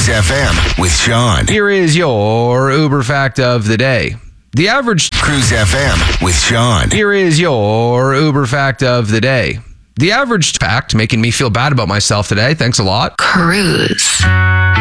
Cruise FM with Sean. Here is your Uber fact of the day. The average Cruise FM with Sean. Here is your Uber fact of the day. The average fact making me feel bad about myself today. Thanks a lot. Cruise.